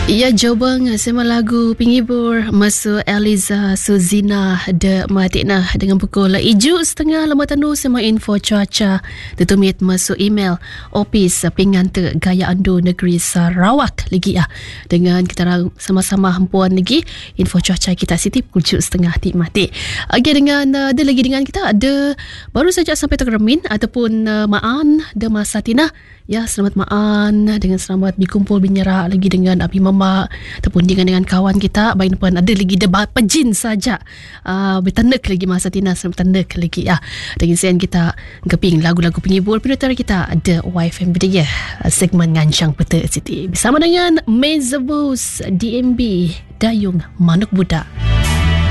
Ya, jobang sema lagu penghibur masuk Eliza Suzina de Matikna dengan pukul 7.30 lama tandu sema info cuaca tutumit masuk email opis pengante Gaya Ando Negeri Sarawak lagi ya. Dengan kita sama-sama hempuan lagi info cuaca kita Siti pukul 7.30 di mati. Okey, dengan ada lagi dengan kita ada baru saja sampai Terkemin ataupun Maan de Masatina. Ya, selamat Maan dengan selamat berkumpul binyara lagi dengan Abi Mama ataupun dengan kawan kita. Baik pun ada lagi debat pejin saja. Bertanduk lagi masa Tina bertanduk lagi ya. Dengan sen kita keping lagu-lagu penghibur penutur kita ada YFM Budaya segmen ngancang peta Siti bersama dengan Mezabus DMB Dayung Manuk Budak.